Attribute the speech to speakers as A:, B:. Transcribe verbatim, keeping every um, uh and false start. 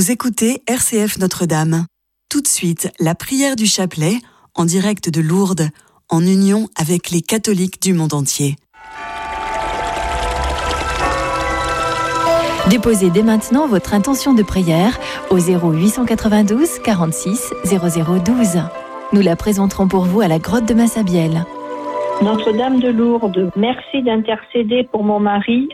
A: Vous écoutez R C F Notre-Dame. Tout de suite, la prière du chapelet, en direct de Lourdes, en union avec les catholiques du monde entier.
B: Déposez dès maintenant votre intention de prière au zéro huit cent quatre-vingt-douze quarante-six zéro zéro douze. Nous la présenterons pour vous à la grotte de Massabielle.
C: Notre-Dame de Lourdes, merci d'intercéder pour mon mari